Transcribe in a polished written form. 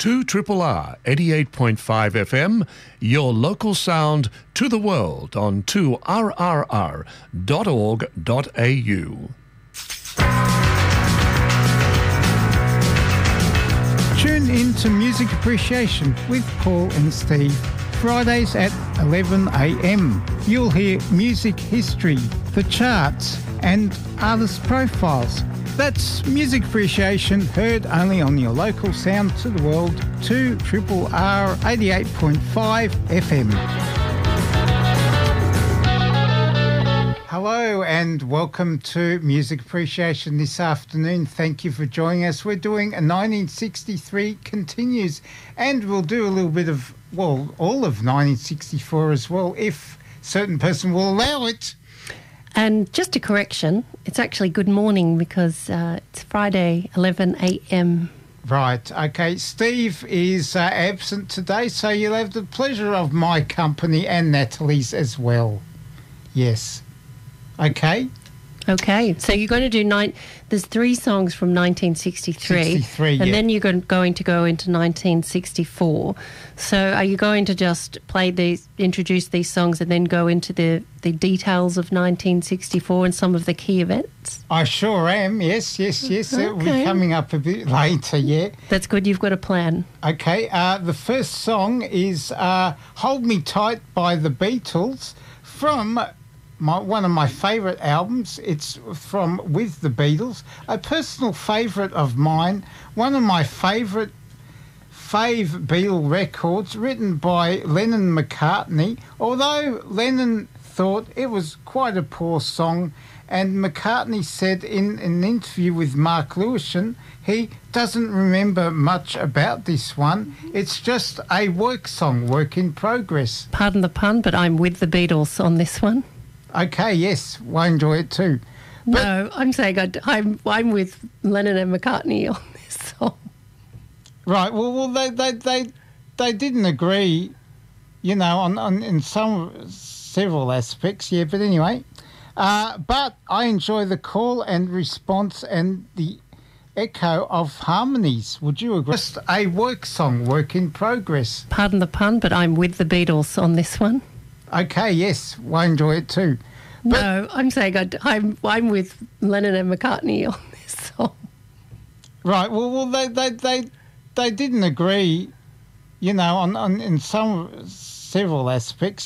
2 R 88.5 FM, your local sound to the world on 2rrr.org.au. Tune in to Music Appreciation with Paul and Steve. Fridays at 11 a.m. You'll hear music history, the charts and artist profiles. That's Music Appreciation, heard only on your local sound to the world, 2RRR 88.5 FM. Hello and welcome to Music Appreciation this afternoon. Thank you for joining us. We're doing a 1963 continues, and we'll do a little bit of, well, all of 1964 as well, if a certain person will allow it. And just a correction, it's actually good morning because it's Friday, 11 a.m. Right, okay. Steve is absent today, so you'll have the pleasure of my company and Natalie's as well. Yes. Okay. Okay, so you're going to do there's 3 songs from 1963, and then you're going to go into 1964. So are you going to just introduce these songs and then go into the details of 1964 and some of the key events? I sure am, yes. Okay. It'll be coming up a bit later, yeah. That's good, you've got a plan. Okay, the first song is Hold Me Tight by the Beatles from one of my favourite albums. It's from With the Beatles, a personal favourite of mine, one of my fave Beatle records, written by Lennon McCartney, although Lennon thought it was quite a poor song, and McCartney said in an interview with Mark Lewisham he doesn't remember much about this one. It's just a work song, work in progress. Pardon the pun, but I'm with the Beatles on this one. Okay, yes, I enjoy it too. But no, I'm saying I'm with Lennon and McCartney on this song. Right. Well, they didn't agree, you know, on in several aspects. Yeah, but anyway, but I enjoy the call and response and the echo of harmonies. Would you agree? Just a work song, work in progress. Pardon the pun, but I'm with the Beatles on this one. Okay, yes, I enjoy it too. But no, I'm saying I'm with Lennon and McCartney on this song. Right. Well, they didn't agree, you know, on in several aspects.